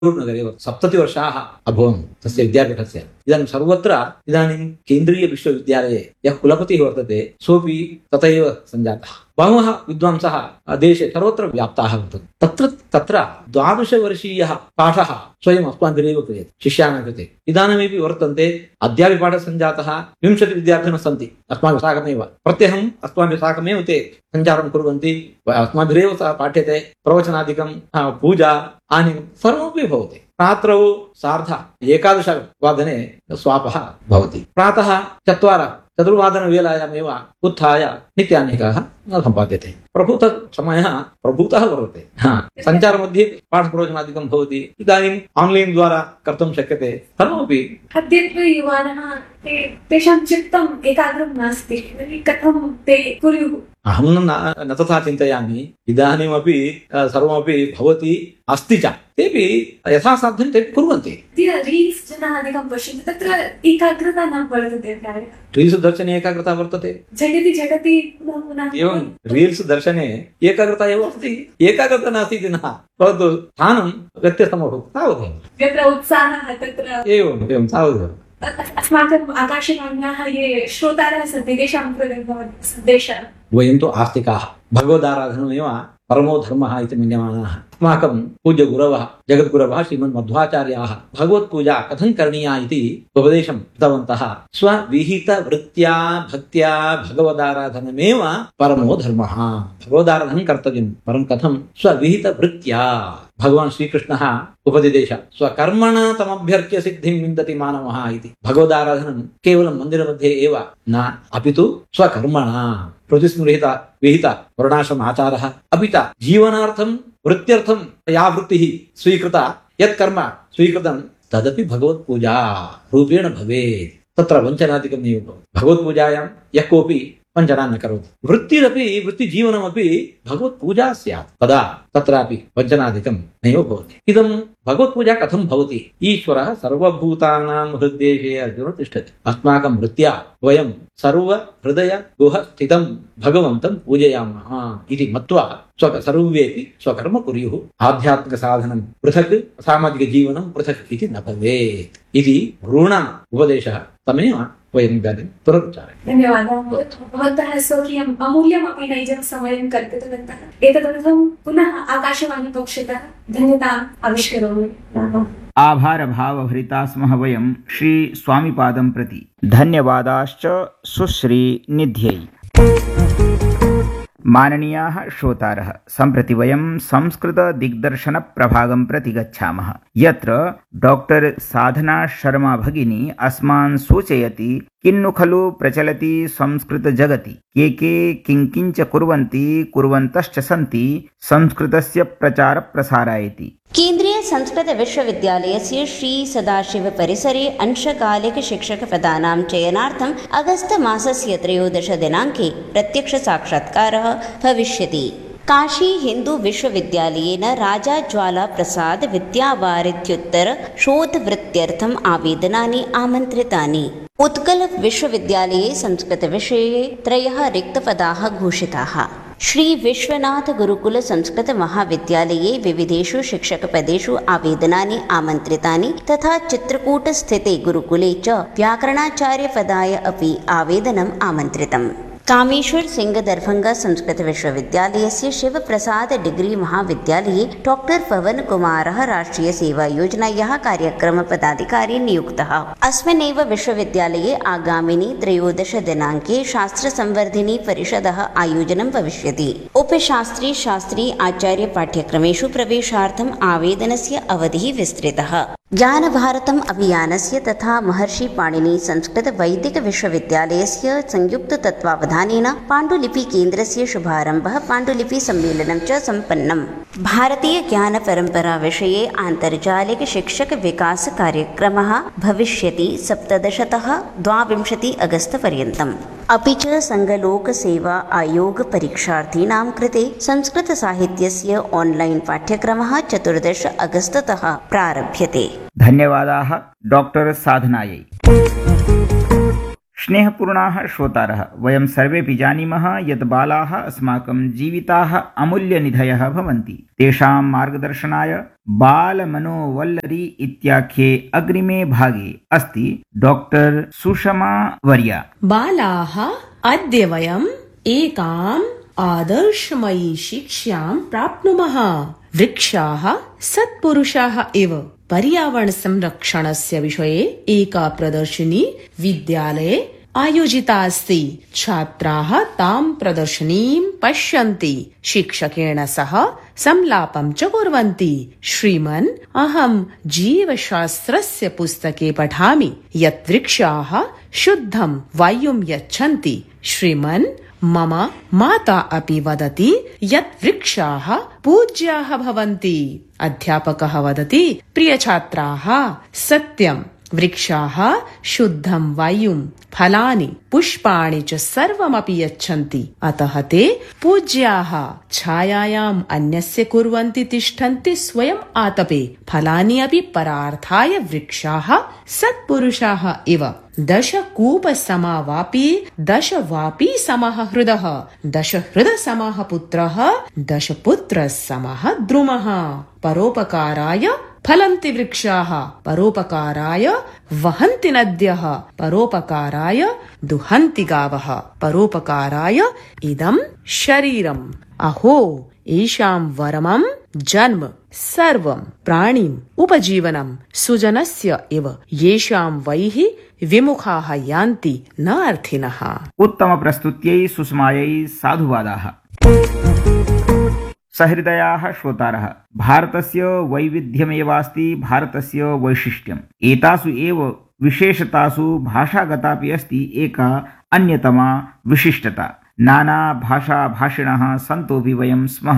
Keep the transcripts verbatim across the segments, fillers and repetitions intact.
नगरे सप्ततिवर्षाः अभवन् तस्य विद्यापीठस्य। इदानीं सर्वत्र इदानीं केन्द्रीयविश्वविद्यालये यः कुलपतिः वर्तते सोऽपि तथैव सञ्जातः। बहवः विद्वांसः देशे सर्वत्र व्याप्ताः वर्तन्ते। तत्र तत्र द्वादशवर्षीयः पाठः स्वयम् अस्माभिरेव क्रियते शिष्याणां कृते। इदानीमपि वर्तन्ते, अद्यापि पाठः सञ्जातः, विंशतिः विद्यार्थिनः सन्ति अस्माभिः साकमेव। प्रत्यहम् अस्माभिः साकमेव ते सञ्चारं कुर्वन्ति, अस्माभिरेव सः पाठ्यते। प्रवचनादिकं, पूजा, आनीनं सर्वमपि भवति। रात्रौ सार्ध एकादशवादने स्वापः भवति। प्रातः चत्वार चतुर्वादनवेलायामेव उत्थाय नित्यानेकः सम्पाद्यते। प्रभूतः समयः प्रभूतः वर्तते। सञ्चारमध्ये पाठप्रवचनादिकं भवति। इदानीम् आन्लैन् द्वारा कर्तुं शक्यते सर्वमपि। अद्यत्वे युवानः तेषां चित्तम् एकाग्रं नास्ति, कथं ते कुर्युः? अहं न तथा चिन्तयामि। इदानीमपि सर्वमपि भवति, अस्ति च। तेपि यथा साध्यं ते कुर्वन्ति। रील्स् जनादिकं पश्यन्ति, तत्र एकाग्रता न वर्तते। रील्स् दर्शने एकाग्रता वर्तते, झटिति झटिति एवं रील्स् दर्शने एकाग्रता एव अस्ति। एकाग्रता नास्ति इति न, परन्तु स्थानं व्यत्यस्तमभवति तावदेव। यत्र उत्साहः तत्र एवम् एवं तावदेव। अस्माकम् आकाशवाण्याः ये श्रोतारः सन्ति तेषां कृते सन्देशः, वयं तु आस्तिकाः, भगवदाराधनमेव परमो धर्मः इति मन्यमानाः। अस्माकं पूज्य गुरवः जगद्गुरवः श्रीमन्मध्वाचार्याः भगवत्पूजा कथं करणीया इति उपदेशं कृतवन्तः। स्वविहितवृत्त्या भक्त्या भगवदाराधनमेव परमो धर्मः। भगवदाराधनं कर्तव्यं, परं कथं? स्वविहितवृत्त्या। भगवान् श्रीकृष्णः उपदिदेश, स्वकर्मणा तमभ्यर्च्य सिद्धिं विन्दति मानवः इति। भगवदाराधनं केवलं मन्दिरमध्ये एव न, अपि तु स्वकर्मणा प्रतिस्मृहित विहित वर्णाश्रम आचारः, अपि च जीवनार्थं वृत्त्यर्थं या वृत्तिः स्वीकृता, यत् कर्म स्वीकृतं तदपि भगवत्पूजा रूपेण भवेत्। तत्र वञ्चनादिकं नैव भवति। भगवत्पूजायां यः कोऽपि वञ्चनां न करोति। वृत्तिरपि वृत्तिजीवनमपि भगवत्पूजा स्यात्, तदा तत्रापि वञ्चनादिकं नैव भवति। इदं भगवत्पूजा कथं भवति? ईश्वरः सर्वभूतानां हृद्देशे अर्जुन तिष्ठति। अस्माकं वृत्त्या वयं सर्वहृदय गुह स्थितं भगवन्तं पूजयामः इति मत्वा स्व सर्वेपि स्वकर्म कुर्युः। आध्यात्मिकसाधनं पृथक्, सामाजिकजीवनं पृथक् इति न भवेत् इति गुरूणाम् उपदेशः। तमेव वयं इदानीं पुनरुच्चारयामः। धन्यवादः। भवन्तः स्वकीयम् अमूल्यमपि नैजं समयं कल्पितवन्तः। एतदर्थं पुनः आकाशवाणी पक्षतः धन्यताम् आविष्करोमि। आभार भावभरिता स्मः वयं श्री स्वामिपादं प्रति। धन्यवादाश्च सुश्री निध्यै। माननीयाः श्रोतारः, सम्प्रति वयं संस्कृत दिग्दर्शन प्रभागं प्रति गच्छामः, यत्र डॉक्टर साधना शर्मा भगिनी अस्मान् सूचयति किन्नु खलु प्रचलति संस्कृत जगति, के के किंकिंच कुर्वन्ति कुर्वन्तश्च सन्ति संस्कृतस्य प्रचार प्रसारायति। केन्द्रीय संस्कृत विश्वविद्यालयस्य श्री सदाशिव परिसरे अंशकालिक शिक्षक पदानां चयनार्थम् अगस्त मासस्य त्रयोदश दिनाङ्के प्रत्यक्ष साक्षात्कारः भविष्यति। काशी हिंदू विश्वविद्यालयेन राजा ज्वाला प्रसाद विद्यावारिध्युत्तर शोधवृत्त्यर्थम् आवेदनानि आमन्त्रितानि। उत्कल विश्वविद्यालये संस्कृत विषये त्रयः रिक्तपदाः घोषिताः। श्री विश्वनाथ गुरुकुल संस्कृत महाविद्यालये विविधेषु शिक्षकपदेषु आवेदनानि आमन्त्रितानि तथा चित्रकूट स्थिते गुरुकुले च व्याकरणाचार्यपदाय अपि आवेदनम् आमन्त्रितम्। कामेश्वर सिंह दरभंगा संस्कृत विश्वविद्यालयस्य शिवप्रसाद डिग्री महाविद्यालये डॉक्टर पवन कुमारः राष्ट्रिय सेवा योजनायाः कार्यक्रम पदाधिकारी नियुक्तः। अस्मिन्नेव विश्वविद्यालये आगामिनि त्रयोदश दिनाङ्के शास्त्र संवर्धिनी परिषदः आयोजनं भविष्यति। उपशास्त्री शास्त्री आचार्य पाठ्यक्रमेषु प्रवेशार्थम् आवेदनस्य अवधिः विस्तृतः। ज्ञान भारतम् अभियानस्य तथा महर्षि पाणिनि संस्कृत वैदिक विश्वविद्यालयस्य संयुक्त तत्त्वावधानेन पाण्डुलिपि केन्द्रस्य शुभारम्भः पाण्डुलिपि सम्मेलनं च सम्पन्नम्। भारतीय ज्ञान परम्परा विषये आन्तर्जालिक शिक्षक विकास कार्यक्रमः भविष्यति सप्तदशतः द्वाविंशति अगस्त पर्यन्तम्। अपि च संघलोक सेवा आयोग परीक्षार्थीनां कृते संस्कृत साहित्यस्य ऑनलाइन पाठ्यक्रमः चतुर्दश अगस्ततः प्रारभ्यते। धन्यवादाः डॉक्टर साधनायै। स्नेहपूर्णाः श्रोतारः, वयं सर्वेपि जानीमः यत् बालाः अस्माकं जीविताः अमूल्यनिधयः भवन्ति। तेषां मार्गदर्शनाय बालमनोवल्लरी इत्याख्ये अग्रिमे भागे अस्ति डॉक्टर सुषमा वर्या। बालाः, अद्य वयम् एकाम् आदर्शमयी शिक्षां प्राप्नुमः। वृक्षाः सत्पुरुषाः इव। पर्यावरण संरक्षणस्य विषये एका प्रदर्शिनी विद्यालये आयोजिता अस्ति। छात्राः तां प्रदर्शनीं पश्यन्ति, शिक्षकेण सह संलापं च कुर्वन्ति। श्रीमन्, अहं जीवशास्त्रस्य पुस्तके पठामि यत् वृक्षाः शुद्धं वायुं यच्छन्ति। श्रीमन्, मम माता अपि वदति यत् वृक्षाः पूज्याः भवन्ति। अध्यापकः वदति, प्रिय छात्राः, सत्यम्, वृक्षाः शुद्धं वायुं, फलानि, पुष्पाणि च सर्वमपि यच्छन्ति, अतः ते पूज्याः। छायायाम् अन्यस्य कुर्वन्ति तिष्ठन्ति स्वयम् आतपे। फलानि अपि परार्थाय वृक्षाः सत्पुरुषाः इव। दश कूप समा वापी, दश वापी समः हृदः, दश हृद समः पुत्रः, दश पुत्र समः द्रुमः। परोपकाराय फलन्ति वृक्षाः, परोपकाराय वहन्ति नद्यः, परोपकाराय दुहन्ति गावः, परोपकाराय इदं शरीरम्। अहो, एषां वरमं जन्म सर्वं प्राणिम् उपजीवनं सुजनस्य इव। येषां वैः विमुखाः यान्ति न अर्थिनः। उत्तम प्रस्तुत्यै सुषमायै साधुवादाः। सहृदयाः श्रोतारः, भारतस्य वैविध्यमेवास्ति भारतस्य वैशिष्ट्यम्। एतासु एव विशेषतासु भाषागतापि अस्ति एका अन्यतमा विशिष्टता। नाना भाषा भाषिणः सन्तोऽपि वयं स्मः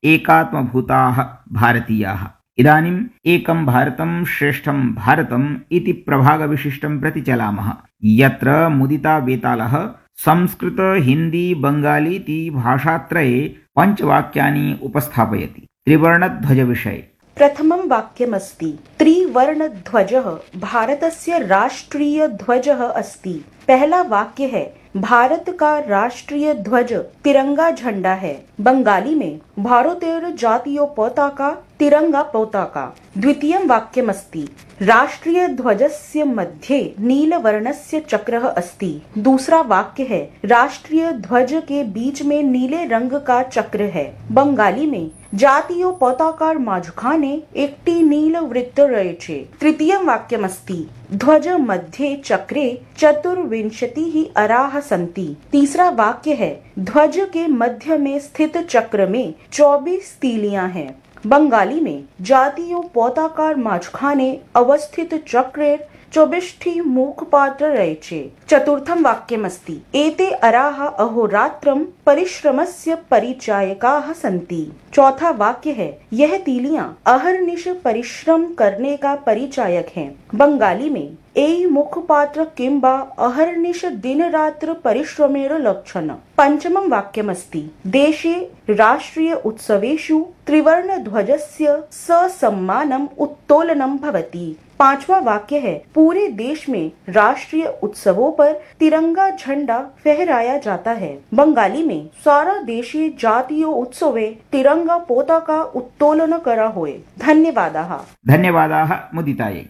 एकात्मभूताः भारतीयाः। इदानीम् एकं भारतं श्रेष्ठं भारतम् इति प्रभागविशिष्टं प्रति चलामः, यत्र मुदिता वेतालः संस्कृत हिंदी बंगाली इति भाषात्रये पञ्चवाक्यानि उपस्थापयति। त्रिवर्णध्वज विषये प्रथमं वाक्यमस्ति, त्रिवर्णध्वजः भारतस्य राष्ट्रीय ध्वजः अस्ति। पहला वाक्य है, भारत का राष्ट्रीय ध्वज तिरंगा झंडा है। बंगाली में भारतेर जातीय पताका तिरंगा पताका। द्वितीयं वाक्यमस्ति, राष्ट्रीय ध्वजस्य मध्ये नीलवर्णस्य चक्रः अस्ति। दूसरा वाक्य है, राष्ट्रीय ध्वज के बीच में नीले रंग का चक्र है। बंगाली में जातीय पताकार माझखाने एकटी नील वृत्त रयेछे। तृतीयं वाक्यमस्ति, ध्वज मध्ये चक्रे चतुर्विंशतिः अराः सन्ति। तीसरा वाक्य है, ध्वज के मध्य में स्थित चक्र में चौबीस तीलियां हैं। बंगाली में जातीय पताकार माझखाने अवस्थित चक्रेर चौबिष्ठी मुखपात्र रयेछे। चतुर्थं वाक्यमस्ति, एते अराः अहोरात्रं परिश्रमस्य परिचायकाः सन्ति। चौथा वाक्य है, यह तीलियां अहर्निश परिश्रम करने का परिचायक हैं। बंगाली में एई मुखपात्र किंबा अहर्निश दिन रात्र परिश्रमेर लक्षण। पंचमं वाक्यमस्ति, देशे राष्ट्रीय उत्सवेषु त्रिवर्ण ध्वजस्य ससम्मानम् उत्तोलनं भवति। पांचवा वाक्य है, पूरे देश में राष्ट्रीय उत्सवों पर तिरंगा झंडा फहराया जाता है। बंगाली में सारा देशे जातीय उत्सवे तिरंगा पताका उत्तोलन करा होय। धन्यवादाः। धन्यवादाः मुदितायै।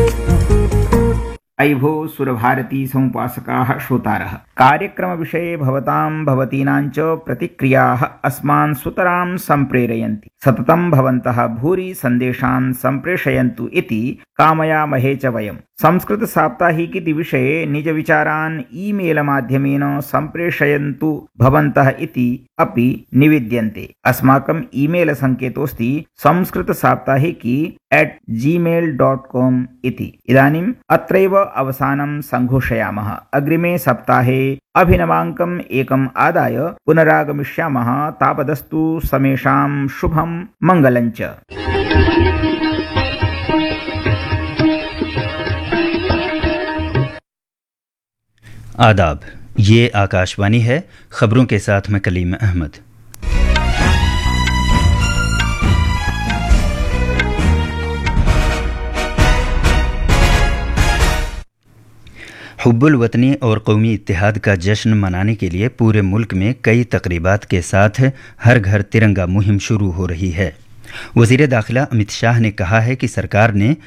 अयि भो सुरभारती समुपासकाः श्रोतारः, कार्यक्रमविषये भवतां भवतीनां च प्रतिक्रियाः अस्मान् सुतरां सम्प्रेरयन्ति। सततं भवन्तः भूरि सन्देशान् सम्प्रेषयन्तु इति कामयामहे च वयम्। संस्कृत साप्ताहिक इति विषये निज विचारान् ईमेल माध्यमेन सम्प्रेषयन्तु भवन्तः इति अपि निवेद्यन्ते। अस्माकं email सङ्केतोऽस्ति Sanskrit Saptahiki at Gmail dot com इति। इदानीम् अत्रैव अवसानं संघोषयामः। अग्रिमे सप्ताहे अभिनवाङ्कम् एकम् आदाय पुनरागमिष्यामः। तावदस्तु समेषां शुभं मङ्गलं च। आदाब, ये आकाशवाणी है। खबरों के साथ मैं कलीम अहमद। हुब्बुल वतनी और कौमी इत्तेहाद का जश्न मनाने के लिए पूरे मुल्क में कई तकरीबात के साथ हर घर तिरंगा मुहिम शुरू हो रही है। वज़ीर दाखिला अमित शाह ने कहा है कि सरकार ने